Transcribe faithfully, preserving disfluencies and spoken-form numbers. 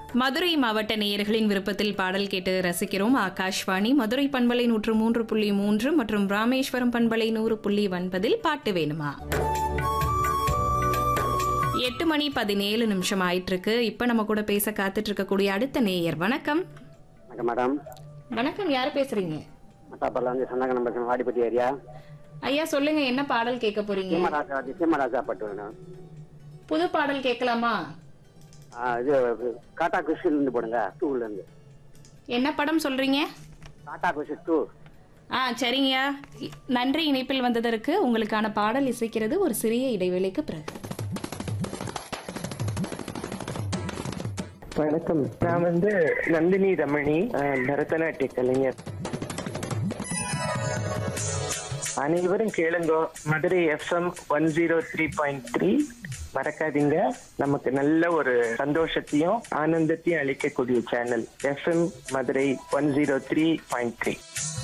மதுரை மாவட்ட நேயர்களின் விருப்பத்தில் பாடல் கேட்டு ரசிக்கிறோம். ஆகாஷ்வாணி மதுரை பண்பலை நூற்று மூன்று புள்ளி மூன்று மற்றும் ராமேஸ்வரம் பண்பலை நூறு புள்ளி ஒன்பதில் பாட்டு வேணுமா? எட்டு மணி பதினேழு நிமிஷம் ஆயிட்டு இருக்கு. இப்ப நம்ம கூட பேச காத்துட்டு இருக்கக்கூடிய அடுத்த நேயர். வணக்கம். மேடம். வணக்கம், யாரு பேசுறீங்க? வாடிப்பட்டி ஏரியா. ஐயா சொல்லுங்க, என்ன பாடல் கேட்க போறீங்க? சீமராஜா பாட்டு வேணும். புது பாடல் கேட்கலாமா? இது காட்டா குஷில இருந்து போடுங்க. டூல இருந்து. என்ன படம் சொல்றீங்க? காட்டா குஷி டூ. ஆ சரிங்கய்யா, நன்றி இணைப்பில் வந்ததற்கு. உங்களுக்கான பாடல் இசைக்கிறது ஒரு சிறிய இடைவெளிக்கு பிறகு. வணக்கம், நான் வந்து நந்தினி ரமணி, பரதநாட்டிய கலைஞர். அனைவரும் கேளுங்கோ Madurai FM one zero three point three. மறக்காதீங்க, நமக்கு நல்ல ஒரு சந்தோஷத்தையும் ஆனந்தத்தையும் அளிக்கக்கூடிய channel FM Madurai one zero three point three.